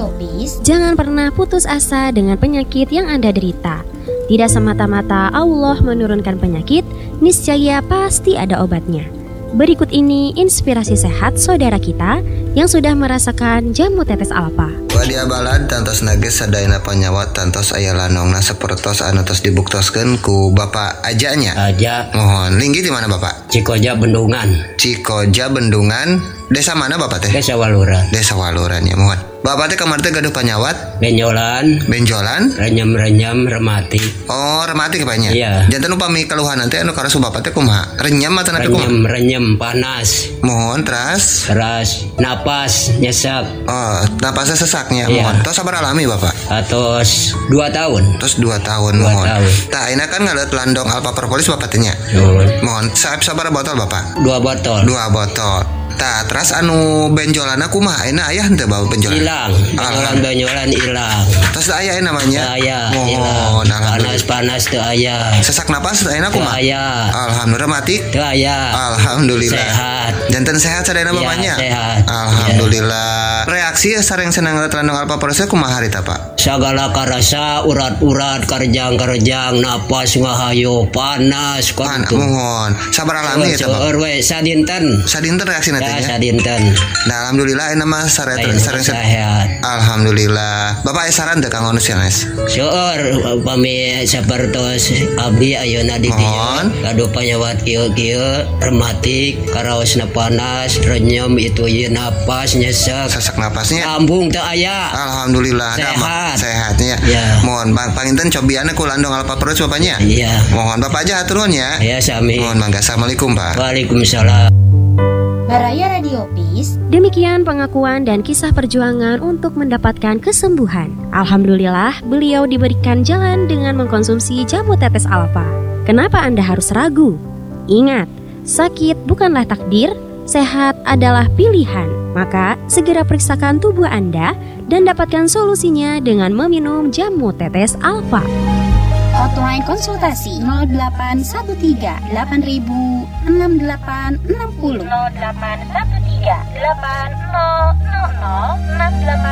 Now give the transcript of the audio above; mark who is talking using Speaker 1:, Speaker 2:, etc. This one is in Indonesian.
Speaker 1: Radio Peace.
Speaker 2: Jangan pernah putus asa dengan penyakit yang Anda derita. Tidak semata-mata Allah menurunkan penyakit, niscaya pasti ada obatnya. Berikut ini inspirasi sehat saudara kita yang sudah merasakan jamu tetes alfa.
Speaker 3: Wadia balad tantos nages sadayana panyawat tantos aya lanongna sapertos anu tos dibuktoskeun ku Bapak Ajanya.
Speaker 4: Aja.
Speaker 3: Mohon linggi di mana Bapak?
Speaker 4: Cikoja Bendungan.
Speaker 3: Cikoja Bendungan. Desa mana Bapak teh?
Speaker 4: Desa Waluran.
Speaker 3: Desa Waluran ya mohon. Bapak teh kamar teh gaduh panyawat?
Speaker 4: Benjolan. Renyam-renyam remati.
Speaker 3: Oh, remati kepanya.
Speaker 4: Iya.
Speaker 3: Janten upami keluhan nanti anu karasu Bapak teh kumaha? Renyam atau napi kumaha?
Speaker 4: Renyam panas.
Speaker 3: Mohon teras.
Speaker 4: Napas nyesak.
Speaker 3: Oh, napasnya sesaknya.
Speaker 4: Iya.
Speaker 3: Mohon. Tos sabar alami Bapak.
Speaker 4: Atos 2 tahun.
Speaker 3: Terus 2 tahun mohon. Tah ayeuna kan ngalet landong alfa propolis Bapak teh nya. Mohon sabar botol Bapak.
Speaker 4: 2 botol.
Speaker 3: 2 botol. Tah terus anu benjolana kumaha ayeuna aya henteu bawa benjolan?
Speaker 4: Hilang. Benjolan hilang.
Speaker 3: Terus aya namanya?
Speaker 4: Aya.
Speaker 3: Mohon alhamdulillah.
Speaker 4: Panas teu aya.
Speaker 3: Sesak napas ayeuna kumaha?
Speaker 4: Aya.
Speaker 3: Alhamdulillah mati?
Speaker 4: Teu aya.
Speaker 3: Alhamdulillah.
Speaker 4: Sehat.
Speaker 3: Janten sehat sadayana bapaknya?
Speaker 4: Sehat.
Speaker 3: Alhamdulillah. Reaksi sareng senang landong alfa proses kumaha harita Pak?
Speaker 4: Sagala karasa urat-urat karjang-karjang napas ngahayu panas
Speaker 3: Pan, mohon sabar alami ya Pak. Sadinten reaksi nantinya.
Speaker 4: Ya sadinten.
Speaker 3: Nah alhamdulillah ini mah sareng
Speaker 4: sehat.
Speaker 3: Alhamdulillah. Bapak saran teh Kang Onus ya Nes?
Speaker 4: Seueur upami sapertos abdi ayeuna di dieu gaduh panyawat kieu rematik karaosna panas renyem itu ieu napas nyesek
Speaker 3: sesak napasnya
Speaker 4: lambung teu aya.
Speaker 3: Alhamdulillah sehatnya.
Speaker 4: Ya.
Speaker 3: Mohon Bang panginten cobiana ku landong alfa perut bapaknya.
Speaker 4: Iya.
Speaker 3: Mohon Bapak aja aturun ya.
Speaker 4: Ya sami.
Speaker 3: Mohon mangga. Assalamualaikum Pak.
Speaker 4: Waalaikumsalam.
Speaker 1: Baraya Radio Peace.
Speaker 2: Demikian pengakuan dan kisah perjuangan untuk mendapatkan kesembuhan. Alhamdulillah, beliau diberikan jalan dengan mengkonsumsi jamu tetes alfa. Kenapa Anda harus ragu? Ingat, sakit bukanlah takdir, sehat adalah pilihan. Maka, segera periksakan tubuh Anda dan dapatkan solusinya dengan meminum jamu tetes alfa.
Speaker 1: Hotline konsultasi 0813 8000 6860 0813 8000 6860